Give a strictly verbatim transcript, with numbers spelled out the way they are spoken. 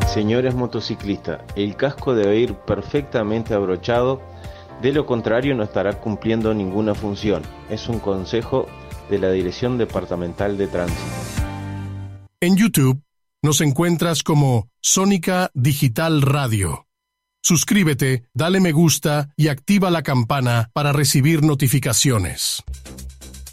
Señores motociclistas, el casco debe ir perfectamente abrochado, de lo contrario no estará cumpliendo ninguna función. Es un consejo de la Dirección Departamental de Tránsito. En YouTube nos encuentras como Sónica Digital Radio. Suscríbete, dale me gusta y activa la campana para recibir notificaciones.